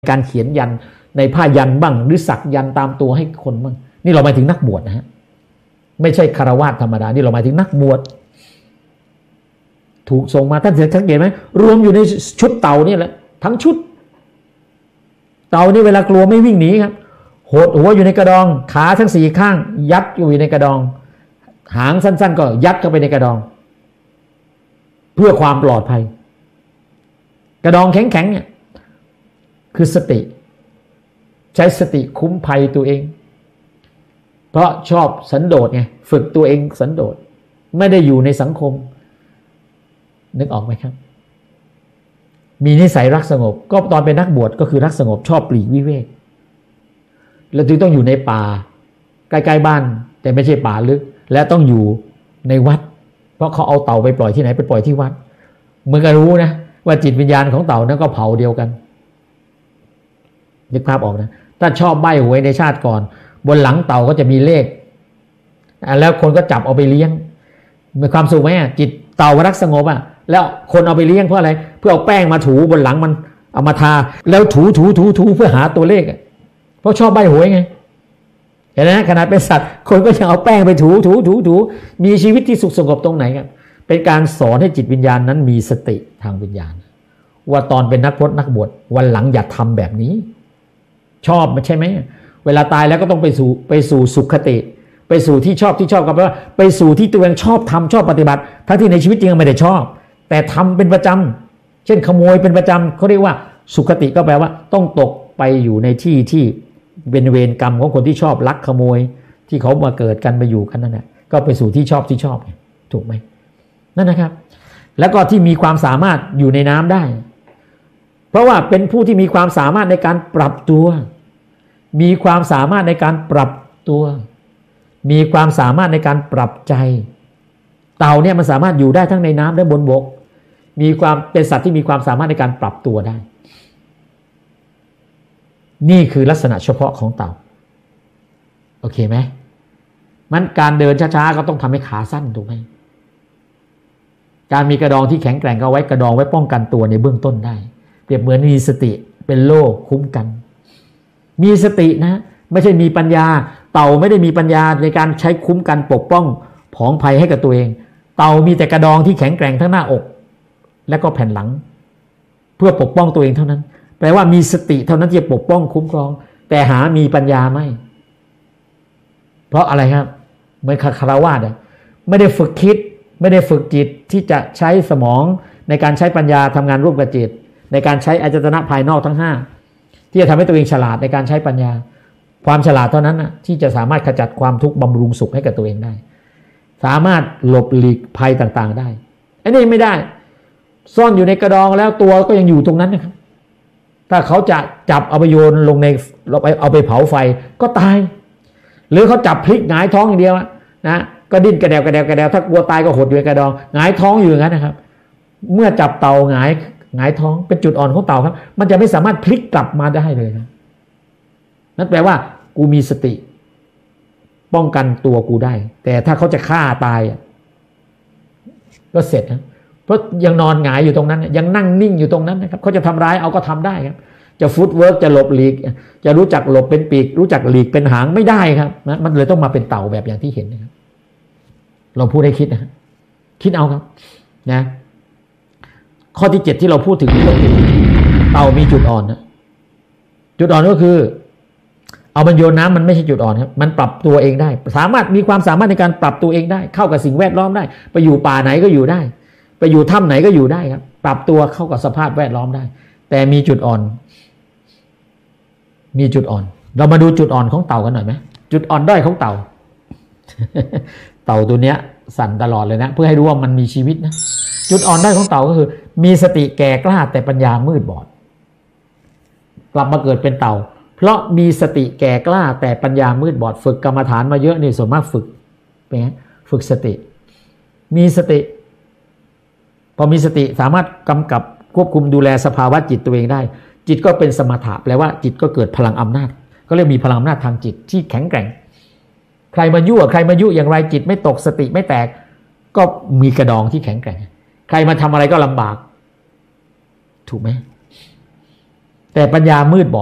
การเขียนยันในผ้ายันบ้างหรือสักยันตามตัวให้คนบ้างนี่เราหมายถึงนักบวชนะฮะไม่ใช่คฤหัสถ์ธรรมดานี่เราหมายถึงนักบวชถูกส่งมาท่านสังเกตไหมรวมอยู่ในชุดเต่านี่แหละทั้งชุดเต่านี่เวลากลัวไม่วิ่งหนีครับโหดหัวอยู่ในกระดองขาทั้งสี่ข้างยัดอยู่ในกระดองหางสั้นๆก็ยัดเข้าไปในกระดองเพื่อความปลอดภัยกระดองแข็งๆเนี่ยคือสติใช้สติคุ้มภัยตัวเองเพราะชอบสันโดษไงฝึกตัวเองสันโดษไม่ได้อยู่ในสังคมนึกออกไหมครับมีนิสัยรักสงบก็ตอนเป็นนักบวชก็คือรักสงบชอบปลีกวิเวกแล้วจึงต้องอยู่ในป่าใกล้ๆบ้านแต่ไม่ใช่ป่าลึกและต้องอยู่ในวัดเพราะเขาเอาเต่าไปปล่อยที่ไหนไปปล่อยที่วัดเมื่อก็รู้นะว่าจิตวิญญาณของเต่านั้นก็เผาเดียวกันนึกภาพออกนะถ้าชอบใบ้หวยในชาติก่อนบนหลังเต่าก็จะมีเลขแล้วคนก็จับเอาไปเลี้ยงมีความสุขไหมจิตเต่ารักสงบอ่ะแล้วคนเอาไปเลี้ยงเพื่ออะไรเพื่อเอาแป้งมาถูบนหลังมันเอามาทาแล้วถูเพื่อหาตัวเลขเพราะชอบใบ้หวยไงเห็นไหมขนาดเป็นสัตว์คนก็ยังเอาแป้งไปถูมีชีวิตที่สุขสงบตรงไหนครับเป็นการสอนให้จิตวิญญาณนั้นมีสติทางวิญญาณว่าตอนเป็นนักพรตนักบวชวันหลังอย่าทำแบบนี้ชอบใช่ไหมเวลาตายแล้วก็ต้องไปสู่สุขติไปสู่ที่ชอบก็แปลว่าไปสู่ที่ตัวเองชอบทำชอบปฏิบัติทั้งที่ในชีวิตจริงไม่ได้ชอบแต่ทำเป็นประจำเช่นขโมยเป็นประจำเขาเรียกว่าสุขติก็แปลว่าต้องตกไปอยู่ในที่เป็นเวรกรรมของคนที่ชอบลักขโมยที่เขามาเกิดกันมาอยู่กันนั่นแหละก็ไปสู่ที่ชอบถูกไหมนั่นนะครับแล้วก็ที่มีความสามารถอยู่ในน้ำได้เพราะว่าเป็นผู้ที่มีความสามารถในการปรับตัวมีความสามารถในการปรับตัวมีความสามารถในการปรับใจเต่าเนี่ยมันสามารถอยู่ได้ทั้งในน้ำและบนบกมีความเป็นสัตว์ที่มีความสามารถในการปรับตัวได้นี่คือลักษณะเฉพาะของเต่าโอเคไหมมันการเดินช้าๆก็ต้องทำให้ขาสั้นถูกไหมการมีกระดองที่แข็งแกร่งก็ไว้กระดองไว้ป้องกันตัวในเบื้องต้นได้เปรียบเหมือนมีสติเป็นโล่คุ้มกันมีสตินะไม่ใช่มีปัญญาเต่าไม่ได้มีปัญญาในการใช้คุ้มกันปกป้องผองภัยให้กับตัวเองเต่ามีแต่กระดองที่แข็งแกร่งทั้งหน้าอกและก็แผ่นหลังเพื่อปกป้องตัวเองเท่านั้นแปลว่ามีสติเท่านั้นที่จะปกป้องคุ้มครองแต่หามีปัญญาไม่เพราะอะไรครับเหมือนคฤหัสถ์ไม่ได้ฝึกคิดไม่ได้ฝึกจิตที่จะใช้สมองในการใช้ปัญญาทำงานร่วมกับจิตในการใช้อายตนะภายนอกทั้ง5ที่จะทำให้ตัวเองฉลาดในการใช้ปัญญาความฉลาดเท่านั้นนะที่จะสามารถขจัดความทุกข์บำรุงสุขให้กับตัวเองได้สามารถหลบหลีกภัยต่างๆได้อันนี้ไม่ได้ซ่อนอยู่ในกระดองแล้วตัวก็ยังอยู่ตรงนั้นนะครับถ้าเขาจะจับเอาไปโยนลงในเอาไปเผาไฟก็ตายหรือเขาจับพลิกหงายท้องอย่างเดียวนะก็ดิ้นกระเดวถ้ากลัวตายก็หดอยู่ในกระดองหงายท้องอยู่อย่างนั้นนะครับเมื่อจับเต่าหงายท้องเป็นจุดอ่อนของเต่าครับมันจะไม่สามารถพลิกกลับมาได้เลยนะนั่นแปลว่ากูมีสติป้องกันตัวกูได้แต่ถ้าเขาจะฆ่าตายก็เสร็จนะเพราะยังนอนหงายอยู่ตรงนั้นยังนั่งนิ่งอยู่ตรงนั้นนะครับเขาจะทำร้ายเอาก็ทำได้ครับจะฟุตเวิร์กจะหลบหลีกจะรู้จักหลบเป็นปีกรู้จักหลีกเป็นหางไม่ได้ครับนะมันเลยต้องมาเป็นเต่าแบบอย่างที่เห็นนะครับเราพูดให้คิดนะคิดเอาครับนะข้อที่7ที่เราพูดถึงเต่ามีจุดอ่อนนะจุดอ่อนก็คือเอามันโยนน้ำมันไม่ใช่จุดอ่อนครับมันปรับตัวเองได้สามารถมีความสามารถในการปรับตัวเองได้เข้ากับสิ่งแวดล้อมได้ไปอยู่ป่าไหนก็อยู่ได้ไปอยู่ถ้ำไหนก็อยู่ได้ครับปรับตัวเข้ากับสภาพแวดล้อมได้แต่มีจุดอ่อนเรามาดูจุดอ่อนของเต่ากันหน่อยไหมจุดอ่อนด้อยของเต่า เต่าตัวเนี้ยสั่นตลอดเลยนะเพื่อให้รู้ว่ามันมีชีวิตนะจุดอ่อนด้อยของเต่าก็คือมีสติแก่กล้าแต่ปัญญามืดบอดกลับมาเกิดเป็นเต่าเพราะมีสติแก่กล้าแต่ปัญญามืดบอดฝึกกรรมฐานมาเยอะนี่ส่วนมากฝึกเป็นไงฝึกสติมีสติพอมีสติสามารถกำกับควบคุมดูแลสภาวะจิตตัวเองได้จิตก็เป็นสมถะแปลว่าจิตก็เกิดพลังอำนาจก็เรียกมีพลังอำนาจทางจิตที่แข็งแกร่งใครมายั่วใครมายุอย่างไรจิตไม่ตกสติไม่แตกก็มีกระดองที่แข็งแกร่งใครมาทำอะไรก็ลำบากถูกไหมแต่ปัญญามืดบอด